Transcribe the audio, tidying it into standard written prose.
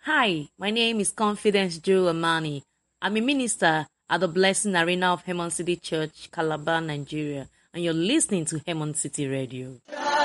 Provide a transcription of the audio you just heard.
Hi, my name is Confidence Joe Amani. I'm a minister at the Blessing Arena of Hemon City Church, Calabar, Nigeria, and you're listening to Hemon City Radio.